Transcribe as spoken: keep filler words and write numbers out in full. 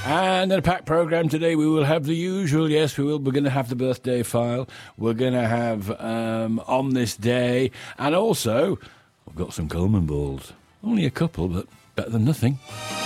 And in a packed programme today, we will have the usual. Yes, we will. We're going to have the birthday file. We're going to have um, On This Day. And also, we've got some Coleman balls. Only a couple, but better than nothing.